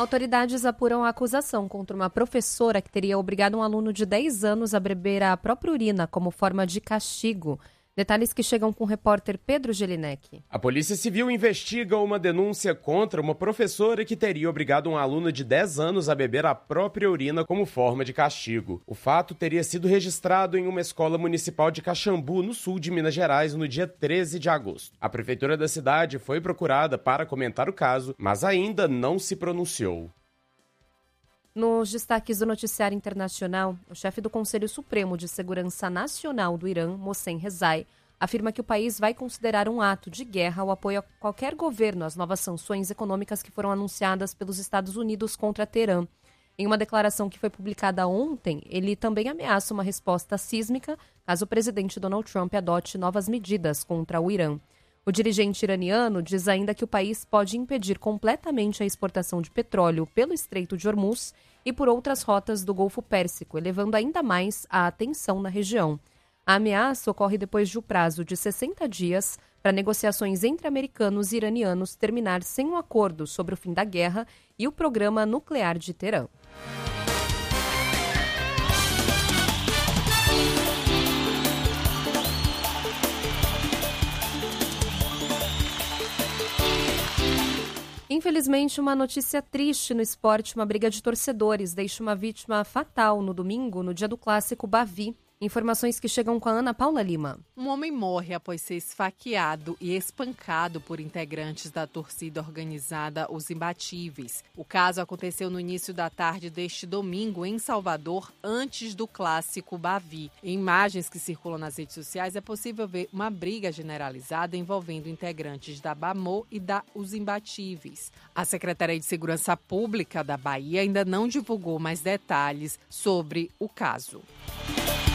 Autoridades apuram a acusação contra uma professora que teria obrigado um aluno de 10 anos a beber a própria urina como forma de castigo. Detalhes que chegam com o repórter Pedro Gelinek. A Polícia Civil investiga uma denúncia contra uma professora que teria obrigado um aluno de 10 anos a beber a própria urina como forma de castigo. O fato teria sido registrado em uma escola municipal de Caxambu, no sul de Minas Gerais, no dia 13 de agosto. A prefeitura da cidade foi procurada para comentar o caso, mas ainda não se pronunciou. Nos destaques do noticiário internacional, o chefe do Conselho Supremo de Segurança Nacional do Irã, Mohsen Rezai, afirma que o país vai considerar um ato de guerra o apoio a qualquer governo às novas sanções econômicas que foram anunciadas pelos Estados Unidos contra Teherã. Em uma declaração que foi publicada ontem, ele também ameaça uma resposta sísmica caso o presidente Donald Trump adote novas medidas contra o Irã. O dirigente iraniano diz ainda que o país pode impedir completamente a exportação de petróleo pelo Estreito de Hormuz e por outras rotas do Golfo Pérsico, elevando ainda mais a tensão na região. A ameaça ocorre depois de o prazo de 60 dias para negociações entre americanos e iranianos terminar sem um acordo sobre o fim da guerra e o programa nuclear de Teherã. Infelizmente, uma notícia triste no esporte, uma briga de torcedores deixa uma vítima fatal no domingo, no dia do clássico Bavi. Informações que chegam com a Ana Paula Lima. Um homem morre após ser esfaqueado e espancado por integrantes da torcida organizada Os Imbatíveis. O caso aconteceu no início da tarde deste domingo em Salvador, antes do clássico Bavi. Em imagens que circulam nas redes sociais é possível ver uma briga generalizada envolvendo integrantes da BAMO e da Os Imbatíveis. A Secretaria de Segurança Pública da Bahia ainda não divulgou mais detalhes sobre o caso.